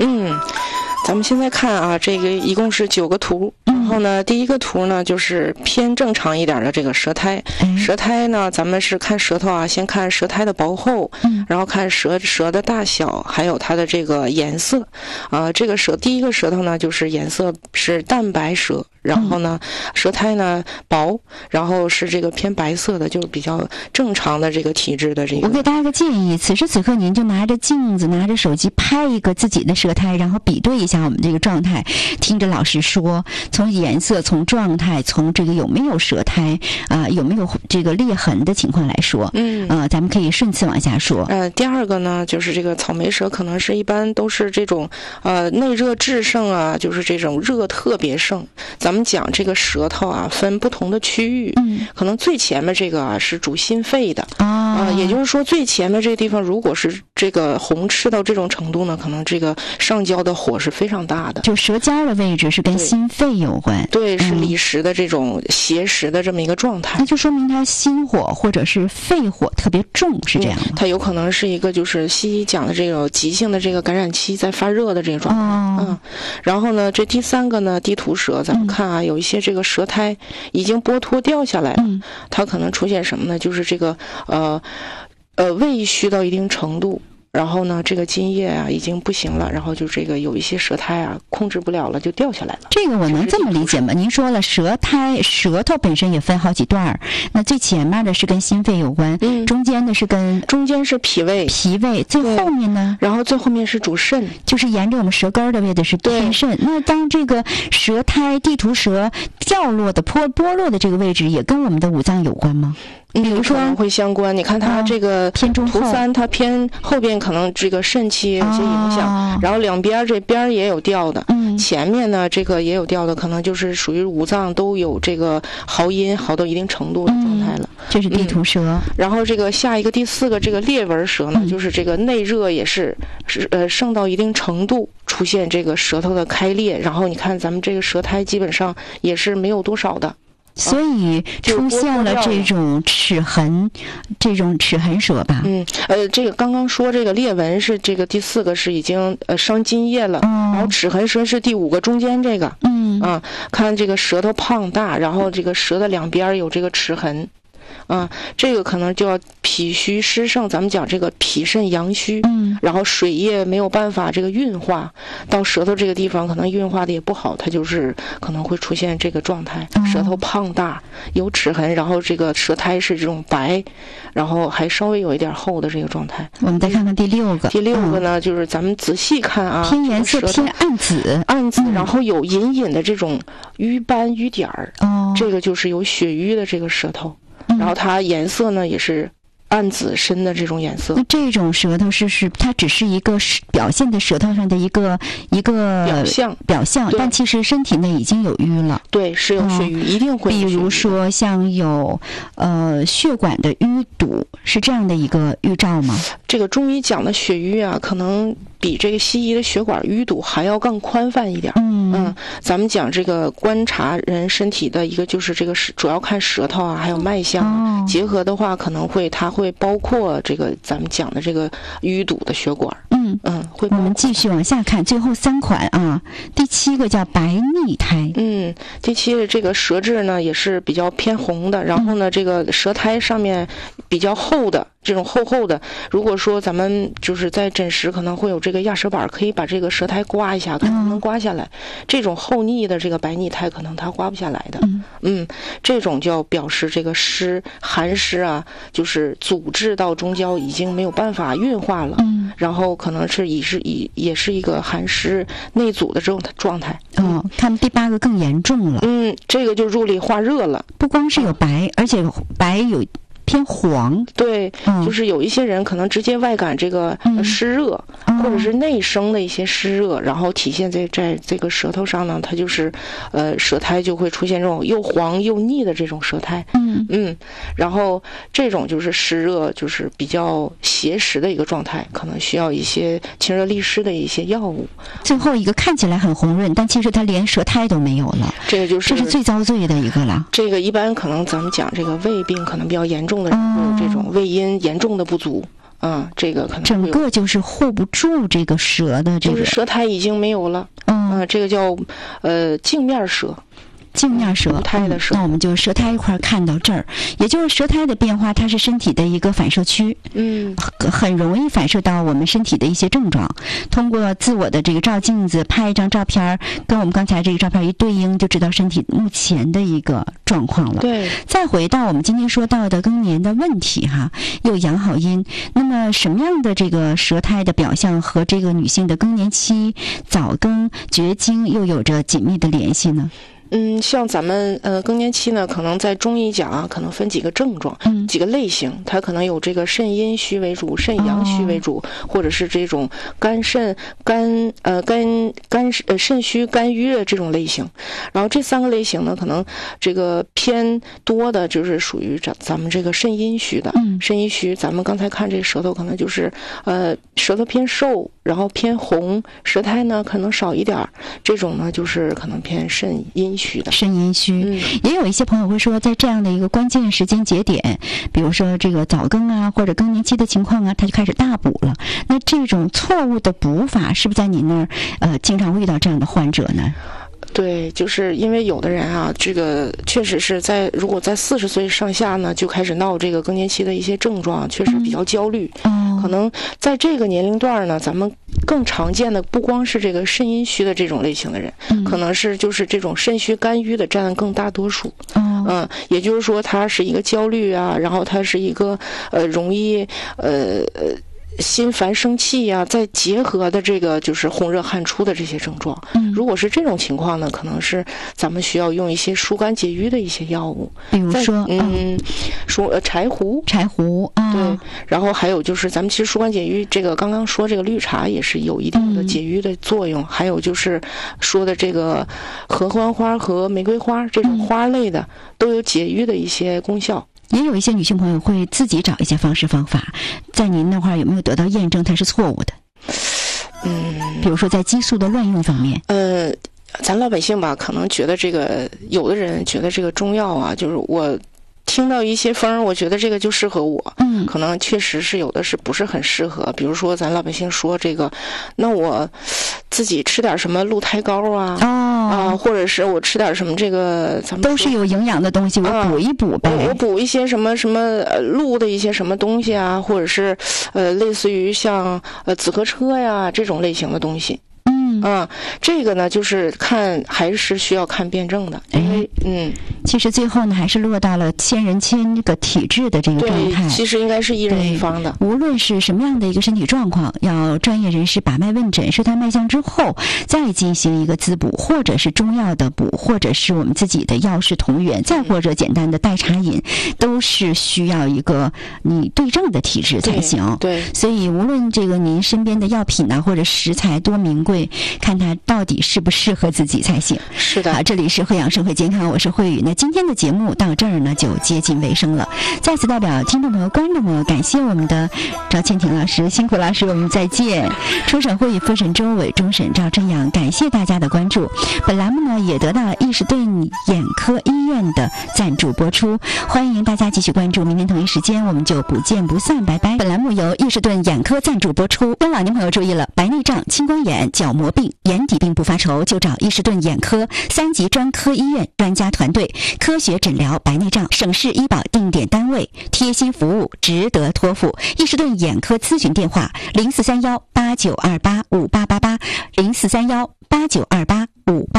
咱们现在看啊，这个一共是9个图，然后呢，第一个图呢就是偏正常一点的这个舌苔。舌苔呢，咱们是看舌头啊，先看舌苔的薄厚，然后看舌的大小，还有它的这个颜色。这个第一个舌头呢，就是颜色是淡白舌，然后呢，舌苔呢薄，然后是这个偏白色的，就是比较正常的这个体质的这个。 我给大家个建议，此时此刻您就拿着镜子，拿着手机拍一个自己的舌苔，然后比对一下我们这个状态，听着老师说，从颜色、从状态、从这个有没有舌苔有没有这个裂痕的情况来说，咱们可以顺次往下说。 第二个呢，就是这个草莓舌，可能是一般都是这种内热炙盛啊，就是这种热特别盛。咱们讲这个舌头啊，分不同的区域，可能最前面这个啊是主心肺的也就是说最前面这个地方，如果是这个红赤到这种程度呢，可能这个上焦的火是非常大的， 就舌尖的位置是跟心肺有关， 对，是里实的这种邪实的这么一个状态， 那就说明它心火或者是肺火特别重，是这样吗？ 它有可能是一个就是西医讲的这种急性的这个感染期在发热的这个状态。然后呢，这第三个呢，地图舌，咱们看啊，有一些这个舌苔已经剥脱掉下来了，它可能出现什么呢？就是这个胃虚到一定程度。然后呢，这个津液啊已经不行了，然后就这个有一些舌苔啊控制不了了，就掉下来了。 这个我能这么理解吗？您说了舌苔，舌头本身也分好几段儿，那最前面的是跟心肺有关，中间的是中间是脾胃， 最后面呢？ 然后最后面是主肾， 就是沿着我们舌根的位置是偏肾。那当这个舌苔地图舌掉落的剥落的这个位置，也跟我们的五脏有关吗？比如说会相关，你看它这个偏中后， 图3它偏后边可能这个肾气有些影响，然后两边这边也有掉的，前面呢这个也有掉的，可能就是属于五脏都有这个耗阴耗到一定程度的状态了。 这是地图舌。 然后这个下一个第4个这个裂纹舌呢，就是这个内热也是盛到一定程度，出现这个舌头的开裂，然后你看咱们这个舌苔基本上也是没有多少的。 所以出现了这种齿痕舌吧？ 这个刚刚说这个裂纹是这个第4个是已经伤津液了，然后齿痕舌是第5个中间这个，看这个舌头胖大，然后这个舌的两边有这个齿痕。这个可能就要脾虚湿盛，咱们讲这个脾肾阳虚，然后水液没有办法这个运化到舌头这个地方，可能运化的也不好，它就是可能会出现这个状态，舌头胖大有齿痕，然后这个舌苔是这种白，然后还稍微有一点厚的这个状态。 我们再看看第6个。 第6个呢，就是咱们仔细看啊， 偏颜色偏暗紫， 然后有隐隐的这种瘀斑瘀点儿，这个就是有血瘀的这个舌头。然后它颜色呢也是暗紫深的这种颜色。 那这种舌头是它只是一个表现在舌头上的一个表象，但其实身体内已经有瘀了。 对，是有血瘀，一定会有血瘀。 比如说像有血管的淤堵，是这样的一个预兆吗？ 这个中医讲的血瘀啊，可能比这个西医的血管淤堵还要更宽泛一点。咱们讲这个观察人身体的一个就是这个主要看舌头啊，还有脉象结合的话，可能它会包括这个咱们讲的这个淤堵的血管。会。 我们继续往下看，最后3款啊，第7个叫白腻苔。 第7个这个舌质呢也是比较偏红的，然后呢这个舌苔上面比较厚的。这种厚的，如果说咱们就是在诊时可能会有这个压舌板，可以把这个舌苔刮一下，看能不能刮下来。这种厚腻的这个白腻苔，可能它刮不下来的。这种就表示这个寒湿啊，就是阻滞到中焦已经没有办法运化了。然后可能是也是一个寒湿内阻的这种状态。 看第8个更严重了。 这个就入里化热了， 不光是有白，而且白有偏黄。 对，就是有一些人可能直接外感这个湿热，或者是内生的一些湿热，然后体现在这个舌头上呢，它就是舌苔就会出现这种又黄又腻的这种舌苔。然后这种就是湿热，就是比较邪实的一个状态，可能需要一些清热利湿的一些药物。 最后一个看起来很红润，但其实它连舌苔都没有了， 这是最遭罪的一个了。 这个一般可能咱们讲这个胃病可能比较严重的人会有这种胃阴严重的不足。 这个可能整个就是护不住这个舌的这个， 就是舌苔已经没有了。这个叫镜面舌。 镜面舌，那我们就舌苔一块看到这儿，也就是舌苔的变化，它是身体的一个反射区，很容易反射到我们身体的一些症状。通过自我的这个照镜子，拍一张照片，跟我们刚才这个照片一对应，就知道身体目前的一个状况了。 对， 再回到我们今天说到的更年的问题哈，又阳好阴，那么什么样的这个舌苔的表象和这个女性的更年期、早更、绝经又有着紧密的联系呢？ 像咱们更年期呢，可能在中医讲啊，可能分几个症状，几个类型，它可能有这个肾阴虚为主、肾阳虚为主，或者是这种肾虚肝郁的这种类型。然后这3个类型呢，可能这个偏多的就是属于咱们这个肾阴虚的。肾阴虚，咱们刚才看这舌头可能就是舌头偏瘦，然后偏红，舌苔呢可能少一点，这种呢就是可能偏肾阴虚的。 肾阴虚，也有一些朋友会说，在这样的一个关键时间节点，比如说这个早更啊，或者更年期的情况啊，他就开始大补了。那这种错误的补法，是不是在你那儿经常会遇到这样的患者呢？ 对，就是因为有的人啊，这个确实是如果在40岁上下呢，就开始闹这个更年期的一些症状，确实比较焦虑。可能在这个年龄段呢，咱们更常见的不光是这个肾阴虚的这种类型的人，可能是就是这种肾虚肝郁的占更大多数。也就是说，他是一个焦虑啊，然后他是一个容易心烦生气呀，再结合的这个就是红热汗出的这些症状。如果是这种情况呢，可能是咱们需要用一些疏肝解郁的一些药物， 比如说柴胡对，然后还有就是咱们其实疏肝解郁，这个刚刚说这个绿茶也是有一定的解郁的作用，还有就是说的这个合欢花和玫瑰花这种花类的都有解郁的一些功效。 也有一些女性朋友会自己找一些方式方法，在您那块儿有没有得到验证它是错误的？比如说在激素的乱用方面。 咱老百姓吧，可能觉得这个，有的人觉得这个中药啊，就是我听到一些风，我觉得这个就适合我。可能确实是有的是不是很适合。比如说咱老百姓说这个，那我自己吃点什么鹿胎膏啊，或者是我吃点什么这个，咱们都是有营养的东西，我补一补呗。 我补一些什么鹿的一些什么东西啊，或者是类似于像紫河车呀这种类型的东西。这个呢，就是还是需要看辩证的。 其实最后呢，还是落到了千人千个体质的这个状态。 其实应该是一人一方的。 无论是什么样的一个身体状况，要专业人士把脉问诊，舌苔脉象之后，再进行一个滋补，或者是中药的补，或者是我们自己的药食同源，再或者简单的代茶饮，都是需要一个你对症的体质才行。 对， 所以无论这个您身边的药品呢，或者食材多名贵，看它到底适不适合自己才行。 是的。 好，这里是惠养生会健康，我是慧宇。那今天的节目到这儿呢，就接近尾声了。再次代表听众朋友、观众朋友，感谢我们的赵倩婷老师，辛苦老师，我们再见。初审会议复审周伟，终审赵真阳，感谢大家的关注。本栏目呢也得到了伊士顿眼科医院的赞助播出，欢迎大家继续关注。明天同一时间我们就不见不散，拜拜。本栏目由伊士顿眼科赞助播出。跟老年朋友注意了，白内障、青光眼、角膜病、眼底病不发愁，就找伊士顿眼科3级专科医院专家团队，科学诊疗白内障，省市医保定点单位，贴心服务，值得托付。伊士顿眼科咨询电话：043189285888，043189285888。